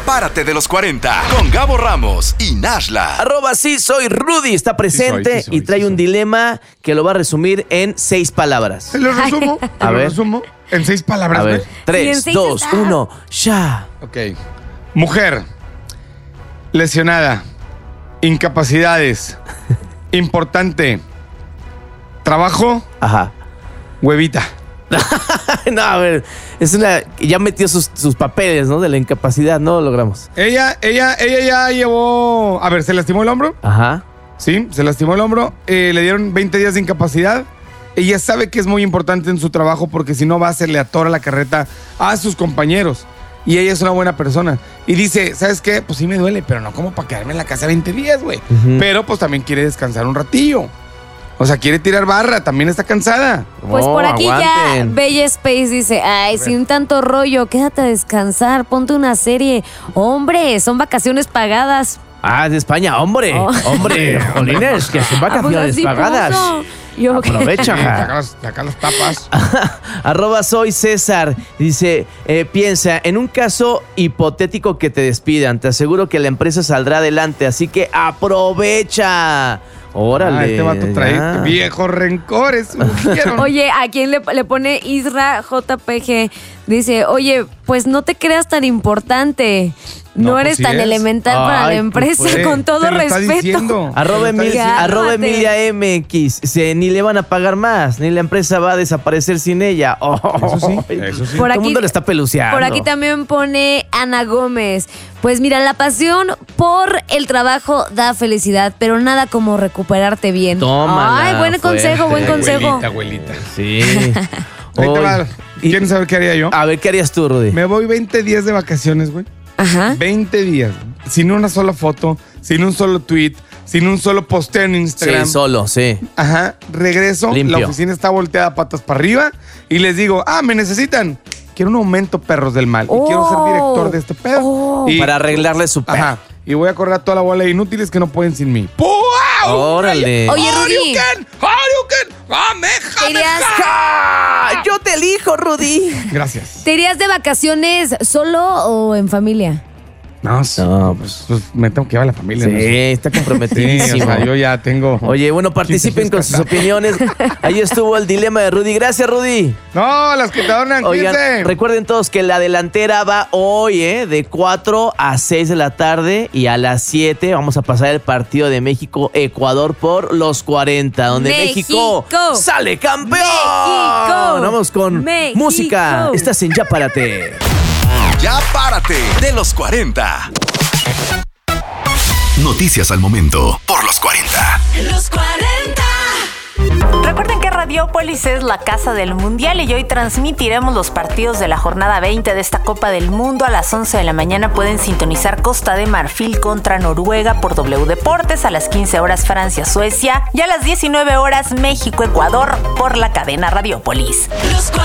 Párate de los 40 con Gabo Ramos y Nashla. @sí soy Rudy está presente y trae un dilema que lo va a resumir en 6 palabras. Se lo resumo. A ver. Resumo en 6 palabras. A ver, 3, 2, 1, ya. Ok. Mujer. Lesionada. Incapacidades. Importante. Trabajo. Ajá. Huevita. No, a ver, ya metió sus papeles, ¿no? De la incapacidad, no lo logramos. Ella ya llevó... A ver, ¿se lastimó el hombro? Ajá. Sí, se lastimó el hombro. Le dieron 20 días de incapacidad. Ella sabe que es muy importante en su trabajo porque si no va a hacerle atora la carreta a sus compañeros. Y ella es una buena persona. Y dice, ¿sabes qué? Pues sí me duele, pero no como para quedarme en la casa 20 días, güey. Pero pues también quiere descansar un ratillo. O sea, quiere tirar barra, también está cansada. Pues por aquí aguanten. ya Bella Space dice, ay, sin tanto rollo, quédate a descansar, ponte una serie. Hombre, son vacaciones pagadas. Ah, de España, hombre. Oh. Hombre, jolines, que son vacaciones así pagadas. puso. Yo, ¿qué? Aprovecha. Saca las tapas. @soy César dice, piensa, en un caso hipotético que te despidan, te aseguro que la empresa saldrá adelante, así que aprovecha. Órale. Este vato trae ya. viejos rencores. Oye, ¿a quién le pone Isra JPG? Dice, oye, pues no te creas tan importante. No, pues eres sí tan es. elemental para la Ay, empresa, pues, con todo te lo está respeto. diciendo. @Emilia MX. Ni le van a pagar más, ni la empresa va a desaparecer sin ella. Eso sí. Por Todo el aquí- mundo le está peluceando. Por aquí también pone Ana Gómez. Pues mira, la pasión por el trabajo da felicidad, pero nada como recuperarte bien. Tómala, Ay, buen fuerte. consejo, buen consejo. Abuelita. Sí. Ahí te va. Oye, y- ¿Quieren saber qué haría yo? A ver, ¿qué harías tú, Rudy? Me voy 20 días de vacaciones, güey. Ajá. 20 días. Sin una sola foto, sin un solo tweet, sin un solo posteo en Instagram. Sí, solo, sí. Ajá. Regreso, Limpio. la oficina está volteada patas para arriba y les digo, me necesitan. Quiero un aumento, perros del mal. Y quiero ser director de este pedo. Y, Para arreglarle su pedo. Ajá. Y voy a correr a toda la bola de inútiles que no pueden sin mí. ¡Wow! Órale. Oye, Rudy. ¿Te irías, Yo te elijo, Rudy. Gracias. ¿Te irías de vacaciones solo o en familia? No, sí, pues me tengo que llevar a la familia. Sí, ¿no? está Sí, comprometidísimo. o sea, yo ya tengo... Oye, bueno, participen con sus opiniones. Ahí estuvo el dilema de Rudy. Gracias, Rudy. No, las que te donan, Oigan, cuídense. recuerden todos que la delantera va hoy, de 4 a 6 de la tarde y a las 7 vamos a pasar el partido de México-Ecuador por los 40, donde México sale campeón. México. Vamos con México. música. Estás en Ya Párate. Ya Párate de los 40. Noticias al momento por los 40. Los 40. Recuerden que Radiópolis es la casa del Mundial y hoy transmitiremos los partidos de la jornada 20 de esta Copa del Mundo. A las 11 de la mañana pueden sintonizar Costa de Marfil contra Noruega por W Deportes, a las 15 horas Francia-Suecia y a las 19 horas México-Ecuador por la cadena Radiópolis. Los 40.